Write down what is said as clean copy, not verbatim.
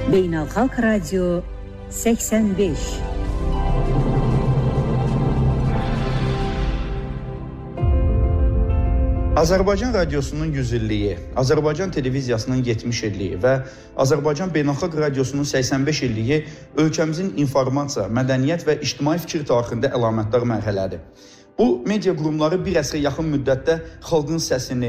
Beynəlxalq Radio 85. Azərbaycan radiosunun 100 illiyi, Azərbaycan televiziyasının 70 illiyi və Azərbaycan beynəlxalq radiosunun 85 illiyi ölkəmizin informasiya, mədəniyyət və ictimai fikir tarixində əlamətdar mərhələdir. Bu, media qurumları bir əsrə yaxın müddətdə xalqın səsini,